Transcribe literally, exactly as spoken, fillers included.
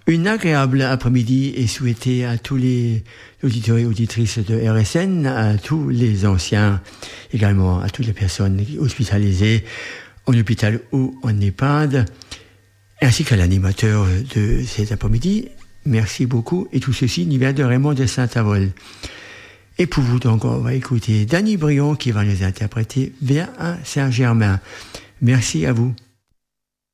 Une agréable après-midi est souhaitée à tous les auditeurs et auditrices de R S N, à tous les anciens, également à toutes les personnes hospitalisées en hôpital ou en EHPAD, ainsi qu'à l'animateur de cet après-midi. Merci beaucoup. Et tout ceci nous vient de Raymond de Saint-Avold. Et pour vous, donc, on va écouter Danny Brion qui va nous interpréter Vers un Saint-Germain. Merci à vous.